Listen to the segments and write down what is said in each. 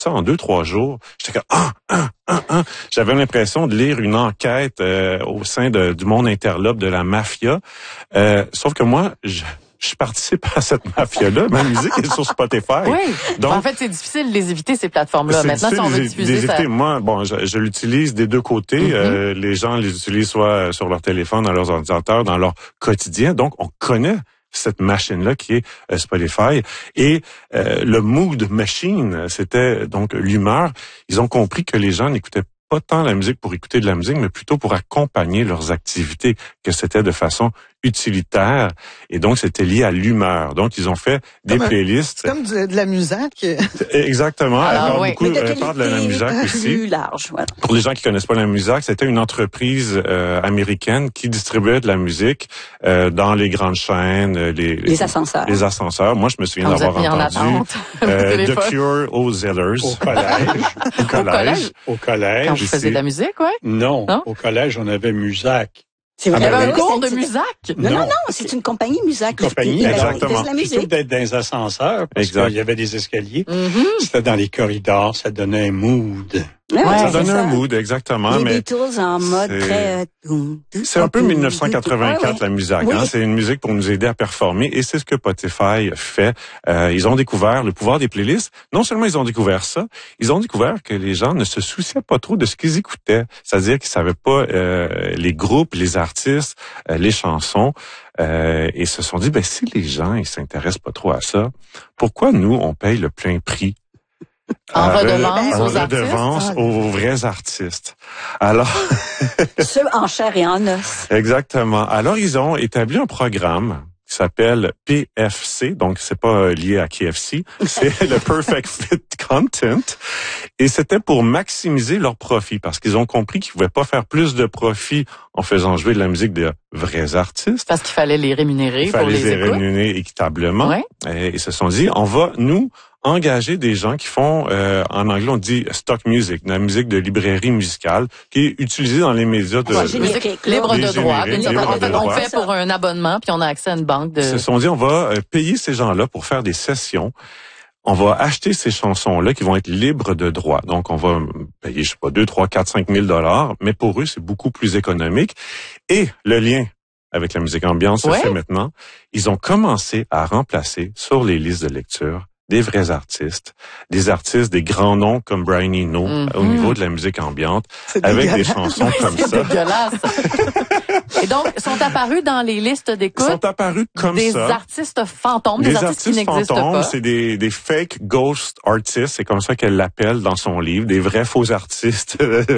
ça en 2-3 jours. J'étais comme J'avais l'impression de lire une enquête au sein du monde interlope de la mafia. Sauf que moi, je participe à cette mafia-là. Ma musique est sur Spotify. Oui. Donc, en fait, c'est difficile de les éviter, ces plateformes-là. Maintenant, si on veut diffuser ça... Moi, je l'utilise des deux côtés. Les gens les utilisent soit sur leur téléphone, dans leurs ordinateurs, dans leur quotidien. Donc, on connaît cette machine-là qui est Spotify. Et le mood machine, c'était donc l'humeur. Ils ont compris que les gens n'écoutaient pas tant la musique pour écouter de la musique, mais plutôt pour accompagner leurs activités, que c'était de façon utilitaire. Et donc, c'était lié à l'humeur. Donc, ils ont fait des playlists. C'est comme de la musique. Exactement. Alors, elle parle de la musique aussi. Plus large, voilà. Pour les gens qui connaissent pas la musique, c'était une entreprise américaine qui distribuait de la musique dans les grandes chaînes, les ascenseurs. Les ascenseurs. Moi, je me souviens d'avoir entendu The Cure aux Zellers. Au collège. Quand je faisais de la musique, ouais? Non, au collège, on avait Musac. C'est vrai. Il y avait un cours de musique? Non, c'est une compagnie Musac. Compagnie, exactement. De la musique. Plutôt d'être dans les ascenseurs, parce qu'il y avait des escaliers. C'était dans les corridors, ça donnait un mood. Ça donnait un mood, exactement. Les mais Beatles en mode très... C'est un peu 1984, la musique. Oui. Hein? C'est une musique pour nous aider à performer. Et c'est ce que Spotify fait. Ils ont découvert le pouvoir des playlists. Non seulement ils ont découvert ça, ils ont découvert que les gens ne se souciaient pas trop de ce qu'ils écoutaient. C'est-à-dire qu'ils savaient pas les groupes, les artistes, les chansons. Et se sont dit, si les gens ils s'intéressent pas trop à ça, pourquoi nous, on paye le plein prix En redevance aux vrais artistes. Alors, ceux en chair et en os. Exactement. Alors, ils ont établi un programme qui s'appelle PFC, donc c'est pas lié à KFC, c'est le Perfect Fit Content, et c'était pour maximiser leur profit, parce qu'ils ont compris qu'ils pouvaient pas faire plus de profit en faisant jouer de la musique de vrais artistes. Parce qu'il fallait les rémunérer Il pour fallait les les écoutes. rémunérer équitablement. Ouais. Et ils se sont dit, on va, nous, engager des gens qui font, en anglais, on dit stock music, la musique de librairie musicale, qui est utilisée dans les médias de... Musique libre de droit. On fait pour un abonnement, puis on a accès à une banque de... Ils se sont dit, on va payer ces gens-là pour faire des sessions. On va acheter ces chansons-là qui vont être libres de droit. Donc, on va payer, 2, 3, 4, 5 000 $, mais pour eux, c'est beaucoup plus économique. Et le lien avec la musique ambiante se fait maintenant. Ils ont commencé à remplacer sur les listes de lecture des vrais artistes, des grands noms comme Brian Eno au niveau de la musique ambiante, avec des chansons comme ça. C'est dégueulasse. Et donc, sont apparus dans les listes d'écoute. Sont apparus comme des ça. Des artistes fantômes, des artistes qui n'existent pas. C'est des fake ghost artists, c'est comme ça qu'elle l'appelle dans son livre, des vrais faux artistes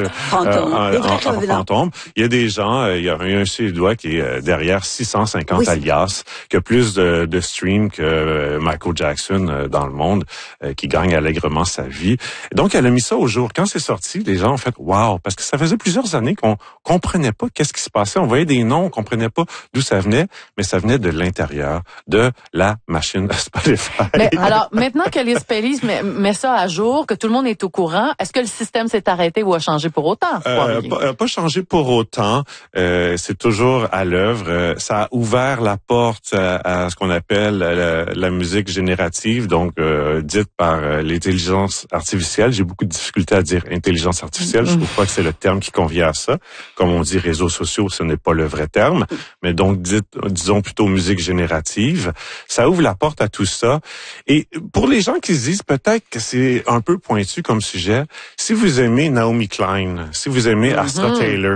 fantômes. Il y a des gens, il y a un Suédois qui est derrière 650 alias, qui a plus de streams que Michael Jackson dans le monde, qui gagne allègrement sa vie. Et donc, elle a mis ça au jour. Quand c'est sorti, les gens ont fait « wow », parce que ça faisait plusieurs années qu'on comprenait pas qu'est-ce qui se passait. On voyait des noms, on comprenait pas d'où ça venait, mais ça venait de l'intérieur de la machine Spotify. Mais alors, maintenant que les Spellies met ça à jour, que tout le monde est au courant, est-ce que le système s'est arrêté ou a changé pour autant? Pas changé pour autant. C'est toujours à l'œuvre. Ça a ouvert la porte à ce qu'on appelle la musique générative, donc dite par l'intelligence artificielle. J'ai beaucoup de difficultés à dire intelligence artificielle. Je trouve pas que c'est le terme qui convient à ça. Comme on dit réseaux sociaux, ce n'est pas le vrai terme. Mais donc, disons plutôt musique générative. Ça ouvre la porte à tout ça. Et pour les gens qui se disent peut-être que c'est un peu pointu comme sujet, si vous aimez Naomi Klein, si vous aimez Astra Taylor,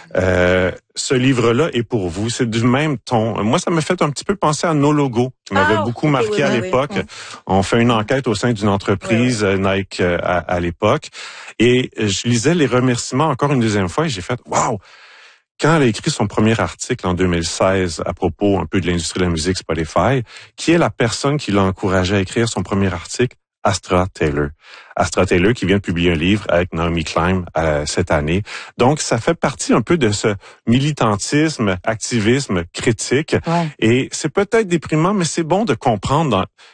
ce livre-là est pour vous. C'est du même ton. Moi, ça m'a fait un petit peu penser à Nos Logos, qui m'avait beaucoup marqué à l'époque. On fait une enquête au sein d'une entreprise Nike à l'époque. Et je lisais les remerciements encore une deuxième fois et j'ai fait « wow ». Quand elle a écrit son premier article en 2016 à propos un peu de l'industrie de la musique Spotify, qui est la personne qui l'a encouragé à écrire son premier article? Astra Taylor. Astra Taylor qui vient de publier un livre avec Naomi Klein cette année. Donc, ça fait partie un peu de ce militantisme, activisme critique. Ouais. Et c'est peut-être déprimant, mais c'est bon de comprendre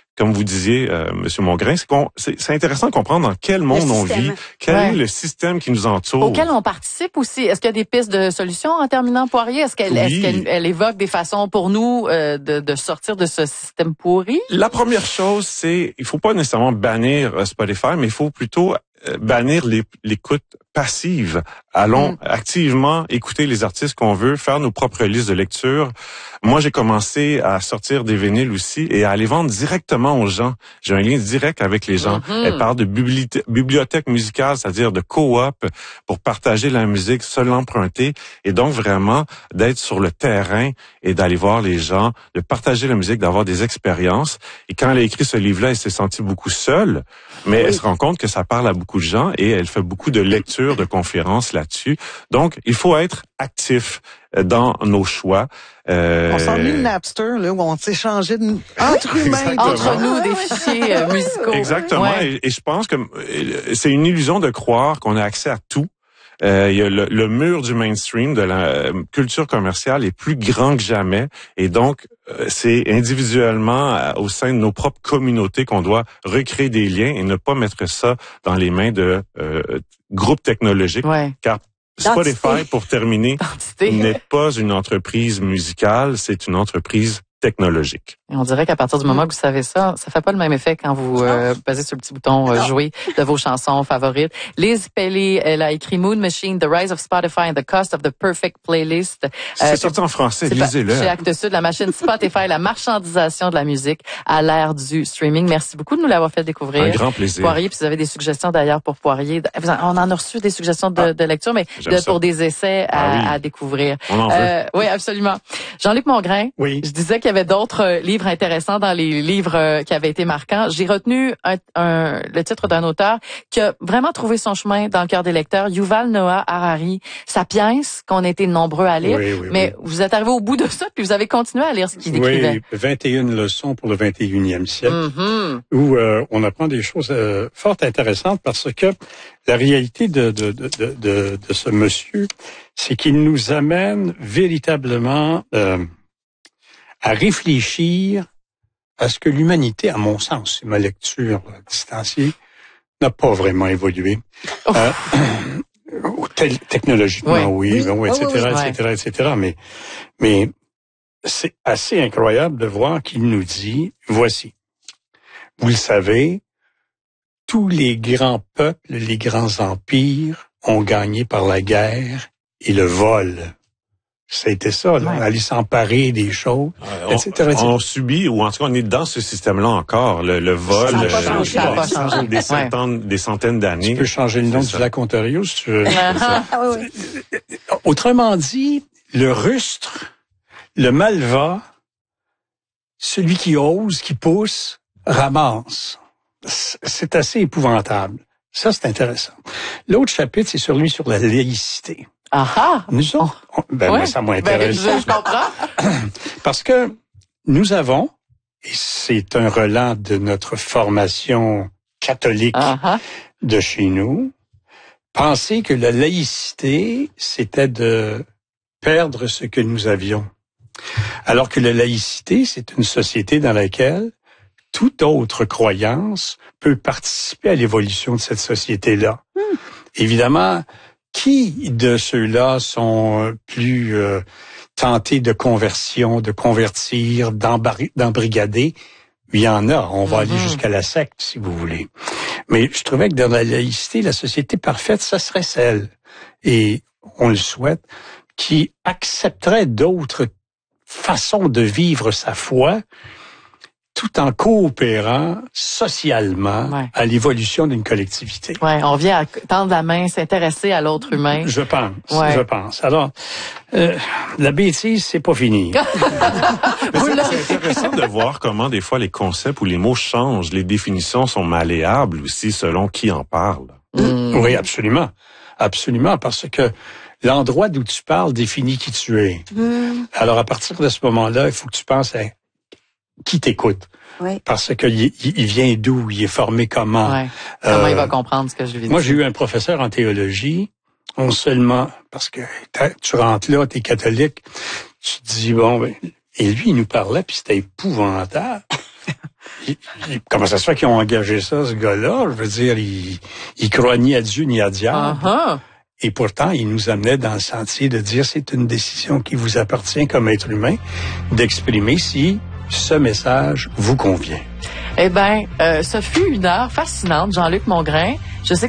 comme vous disiez, Monsieur Mongrain, c'est intéressant de comprendre dans quel monde on vit, quel est le système qui nous entoure. Auquel on participe aussi. Est-ce qu'il y a des pistes de solutions en terminant, Poirier? Est-ce qu'elle évoque des façons pour nous de sortir de ce système pourri? La première chose, c'est, il faut pas nécessairement bannir Spotify, mais il faut plutôt bannir l'écoute passive. Allons activement écouter les artistes qu'on veut, faire nos propres listes de lecture. Moi, j'ai commencé à sortir des vinyles aussi et à les vendre directement aux gens. J'ai un lien direct avec les gens. Elle parle de bibliothèque musicale, c'est-à-dire de coop pour partager la musique, se l'emprunter et donc vraiment d'être sur le terrain et d'aller voir les gens, de partager la musique, d'avoir des expériences. Et quand elle a écrit ce livre-là, elle s'est sentie beaucoup seule, mais elle se rend compte que ça parle à beaucoup de gens et elle fait beaucoup de lectures, de conférences là-dessus. Donc, il faut être actif dans nos choix. On s'ennuie de Napster, là, où on s'échangeait entre humains. Entre nous, des fichiers musicaux. Exactement. Ouais. Et je pense que c'est une illusion de croire qu'on a accès à tout. Il y a le mur du mainstream, de la culture commerciale est plus grand que jamais. Et donc, c'est individuellement, au sein de nos propres communautés qu'on doit recréer des liens et ne pas mettre ça dans les mains de groupes technologiques. Ouais. Car Spotify, pour terminer, n'est pas une entreprise musicale, c'est une entreprise technologique. Et on dirait qu'à partir du moment que vous savez ça, ça fait pas le même effet quand vous basez sur le petit bouton jouer de vos chansons favorites. Liz Pelly, elle a écrit Moon Machine, The Rise of Spotify and the Cost of the Perfect Playlist. C'est sorti en français, lisez-le. Chez Actes Sud, la machine Spotify, la marchandisation de la musique à l'ère du streaming. Merci beaucoup de nous l'avoir fait découvrir. Un grand plaisir. Poirier, puis si vous avez des suggestions d'ailleurs pour Poirier, on en a reçu des suggestions de lecture, mais pour des essais à découvrir. On en veut. Oui, absolument. Jean-Luc Mongrain, oui. Je disais qu'il y avait d'autres livres intéressants dans les livres qui avaient été marquants. J'ai retenu le titre d'un auteur qui a vraiment trouvé son chemin dans le cœur des lecteurs, Yuval Noah Harari, Sapiens, qu'on a été nombreux à lire. Mais vous êtes arrivé au bout de ça, puis vous avez continué à lire ce qu'il écrivait. Oui, 21 leçons pour le 21e siècle, où on apprend des choses fort intéressantes parce que la réalité de ce monsieur, c'est qu'il nous amène véritablement à réfléchir à ce que l'humanité, à mon sens, c'est ma lecture distanciée, n'a pas vraiment évolué. Technologiquement, etc. Mais c'est assez incroyable de voir qu'il nous dit, voici, vous le savez, tous les grands peuples, les grands empires ont gagné par la guerre et le vol. C'était ça, là, aller s'emparer des choses, etc. On subit, ou en tout cas, on est dans ce système-là encore. Le vol, ça n'a pas changé. Des centaines d'années. Tu peux changer le nom du lac Ontario, si tu veux. Autrement dit, le rustre, le malvat, celui qui ose, qui pousse, ramasse. C'est assez épouvantable. Ça, c'est intéressant. L'autre chapitre, c'est sur la laïcité. Nous autres, moi, ça m'intéresse. Je comprends. Parce que nous avons, et c'est un relent de notre formation catholique de chez nous, pensé que la laïcité, c'était de perdre ce que nous avions. Alors que la laïcité, c'est une société dans laquelle toute autre croyance peut participer à l'évolution de cette société-là. Évidemment, qui de ceux-là sont plus tentés de conversion, de convertir, d'embrigader? Il y en a. On va aller jusqu'à la secte, si vous voulez. Mais je trouvais que dans la laïcité, la société parfaite, ça serait celle, et on le souhaite, qui accepterait d'autres façons de vivre sa foi, tout en coopérant socialement à l'évolution d'une collectivité. On vient à tendre la main, s'intéresser à l'autre humain. Je pense. Alors, la bêtise, c'est pas fini. C'est intéressant de voir comment des fois les concepts ou les mots changent. Les définitions sont malléables aussi selon qui en parle. Oui, absolument. Absolument, parce que l'endroit d'où tu parles définit qui tu es. Alors, à partir de ce moment-là, il faut que tu penses à qui t'écoute. Parce que il vient d'où, il est formé comment. Comment il va comprendre ce que je lui dis. Moi, j'ai eu un professeur en théologie, non seulement parce que tu rentres là, t'es catholique, tu te dis, et lui, il nous parlait, puis c'était épouvantable. comment ça se fait qu'ils ont engagé ça, ce gars-là? Je veux dire, il croit ni à Dieu ni à diable. Et pourtant, il nous amenait dans le sentier de dire c'est une décision qui vous appartient comme être humain, d'exprimer si ce message vous convient. Eh bien, ce fut une heure fascinante, Jean-Luc Mongrain. Je sais